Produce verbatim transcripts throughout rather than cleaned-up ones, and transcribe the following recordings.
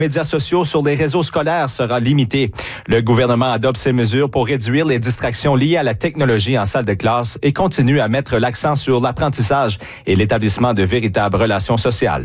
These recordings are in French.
médias sociaux sur les réseaux scolaires sera limité. Le gouvernement adopte ces mesures pour réduire les distractions liées à la technologie en salle de classe et continue à mettre l'accent sur l'apprentissage et l'établissement de véritables relations sociales.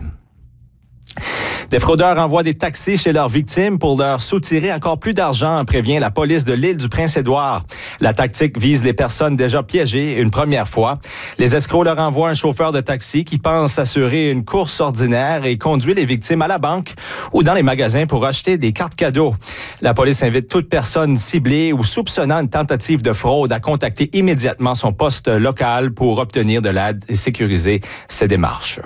Des fraudeurs envoient des taxis chez leurs victimes pour leur soutirer encore plus d'argent, prévient la police de l'île du Prince-Édouard. La tactique vise les personnes déjà piégées une première fois. Les escrocs leur envoient un chauffeur de taxi qui pense assurer une course ordinaire et conduit les victimes à la banque ou dans les magasins pour acheter des cartes cadeaux. La police invite toute personne ciblée ou soupçonnant une tentative de fraude à contacter immédiatement son poste local pour obtenir de l'aide et sécuriser ses démarches.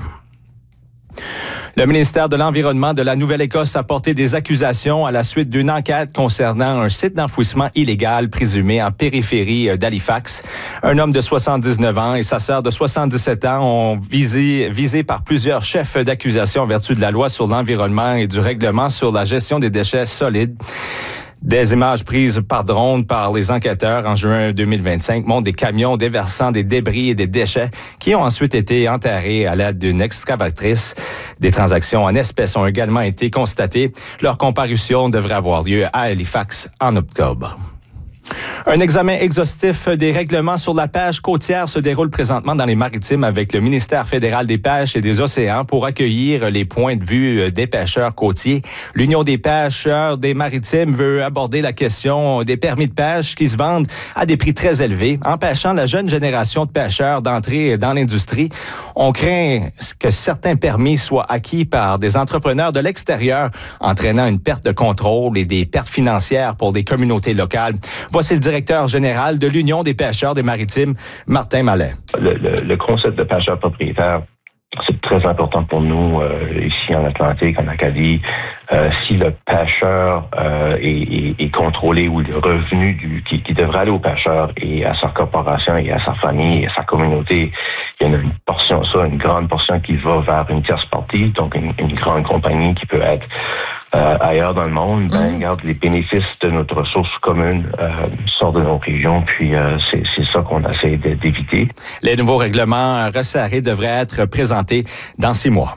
Le ministère de l'Environnement de la Nouvelle-Écosse a porté des accusations à la suite d'une enquête concernant un site d'enfouissement illégal présumé en périphérie d'Halifax. Un homme de soixante-dix-neuf ans et sa sœur de soixante-dix-sept ans ont visé, visé par plusieurs chefs d'accusation en vertu de la loi sur l'environnement et du règlement sur la gestion des déchets solides. Des images prises par drone par les enquêteurs en juin deux mille vingt-cinq montrent des camions déversant des débris et des déchets qui ont ensuite été enterrés à l'aide d'une excavatrice. Des transactions en espèces ont également été constatées. Leur comparution devrait avoir lieu à Halifax en octobre. Un examen exhaustif des règlements sur la pêche côtière se déroule présentement dans les Maritimes avec le ministère fédéral des pêches et des océans pour accueillir les points de vue des pêcheurs côtiers. L'Union des pêcheurs des Maritimes veut aborder la question des permis de pêche qui se vendent à des prix très élevés, empêchant la jeune génération de pêcheurs d'entrer dans l'industrie. On craint que certains permis soient acquis par des entrepreneurs de l'extérieur, entraînant une perte de contrôle et des pertes financières pour des communautés locales. Voici le directeur général de l'Union des pêcheurs des Maritimes, Martin Mallet. Le, le, le concept de pêcheur propriétaire, c'est très important pour nous euh, ici en Atlantique, en Acadie. Euh, si le pêcheur euh, est, est, est contrôlé ou le revenu du, qui, qui devrait aller au pêcheur et à sa corporation et à sa famille et à sa communauté, il y a une portion, ça, une grande portion qui va vers une tierce partie, donc une, une grande compagnie qui peut être Euh, ailleurs dans le monde, ben, regarde, les bénéfices de notre ressource commune euh, sortent de nos régions, puis euh, c'est, c'est ça qu'on essaie d'éviter. Les nouveaux règlements resserrés devraient être présentés dans six mois.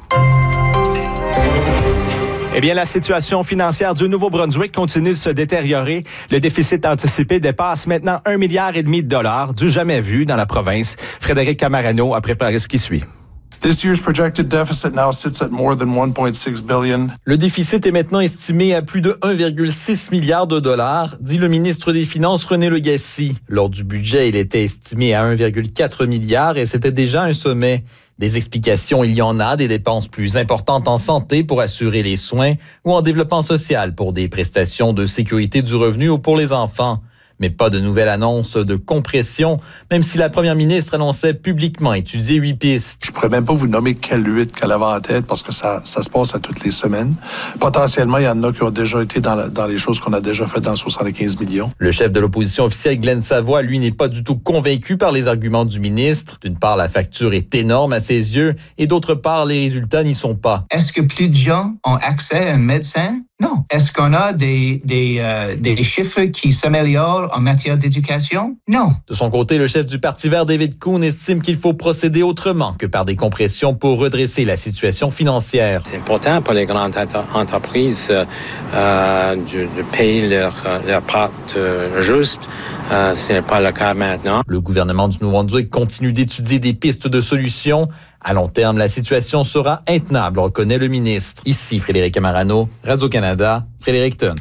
Eh bien, la situation financière du Nouveau-Brunswick continue de se détériorer. Le déficit anticipé dépasse maintenant un milliard et demi de dollars, du jamais vu dans la province. Frédéric Camarano a préparé ce qui suit. This year's projected deficit now sits at more than one point six billion. Le déficit est maintenant estimé à plus de un virgule six milliard de dollars, dit le ministre des Finances René Legacy. Lors du budget, il était estimé à un virgule quatre milliard et c'était déjà un sommet. Des explications, il y en a, des dépenses plus importantes en santé pour assurer les soins ou en développement social pour des prestations de sécurité du revenu ou pour les enfants. Mais pas de nouvelle annonce de compression, même si la première ministre annonçait publiquement étudier huit pistes. Je pourrais même pas vous nommer quelle huit qu'elle avait en tête parce que ça, ça se passe à toutes les semaines. Potentiellement, il y en a qui ont déjà été dans, la, dans les choses qu'on a déjà faites dans soixante-quinze millions. Le chef de l'opposition officielle, Glenn Savoy, lui, n'est pas du tout convaincu par les arguments du ministre. D'une part, la facture est énorme à ses yeux et d'autre part, les résultats n'y sont pas. Est-ce que plus de gens ont accès à un médecin? Non. Est-ce qu'on a des, des, euh, des chiffres qui s'améliorent en matière d'éducation? Non. De son côté, le chef du Parti vert, David Kuhn, estime qu'il faut procéder autrement que par des compressions pour redresser la situation financière. C'est important pour les grandes entreprises euh, de, de payer leur, leur part euh, juste. Euh, ce n'est pas le cas maintenant. Le gouvernement du Nouveau-Brunswick continue d'étudier des pistes de solutions. À long terme, la situation sera intenable, reconnaît le ministre. Ici, Frédéric Camarano, Radio-Canada, Fredericton.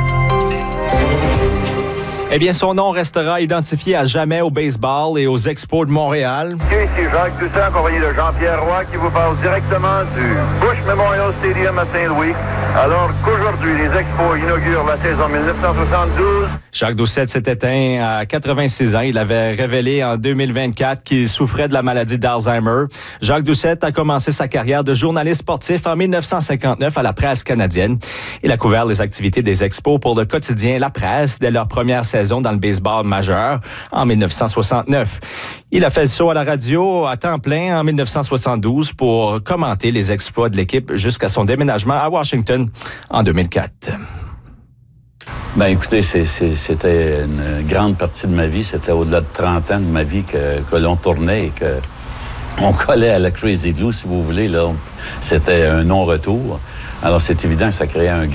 Eh bien, son nom restera identifié à jamais au baseball et aux Expos de Montréal. Ici Jacques Doucet, accompagné de Jean-Pierre Roy, qui vous parle directement du Bush Memorial Stadium à Saint-Louis, alors qu'aujourd'hui, les Expos inaugurent la saison dix-neuf cent soixante-douze. Jacques Doucet s'est éteint à quatre-vingt-six ans. Il avait révélé en deux mille vingt-quatre qu'il souffrait de la maladie d'Alzheimer. Jacques Doucet a commencé sa carrière de journaliste sportif en dix-neuf cent cinquante-neuf à la Presse canadienne. Il a couvert les activités des Expos pour le quotidien La Presse dès leur première saison dans le baseball majeur en dix-neuf cent soixante-neuf. Il a fait le saut à la radio à temps plein en dix-neuf cent soixante-douze pour commenter les exploits de l'équipe jusqu'à son déménagement à Washington en deux mille quatre. Ben écoutez, c'est, c'est, c'était une grande partie de ma vie. C'était au-delà de trente ans de ma vie que, que l'on tournait et que on collait à la Crazy Glue, si vous voulez. Là, c'était un non-retour. Alors, c'est évident que ça créait un